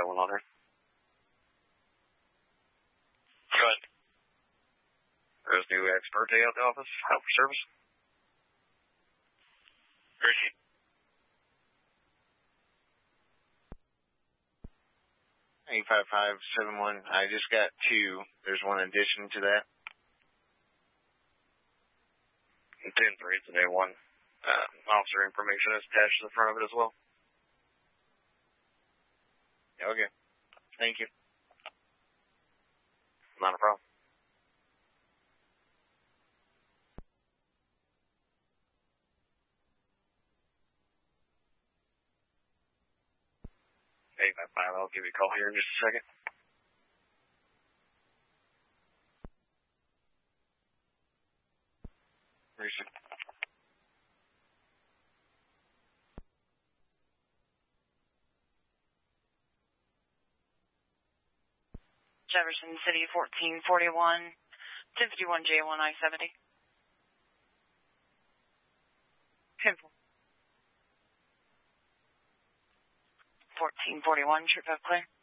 700. Good. There's new expert day at the office. Out for service. Appreciate it. 85571. I just got 2. There's one addition to that. 10-3, it's an A1. Officer information is attached to the front of it as well. Okay. Thank you. Not a problem. I'll give you a call here in just a second. Appreciate it. Jefferson City 1441, 1051 J1 I-70. 1441, trip up clear.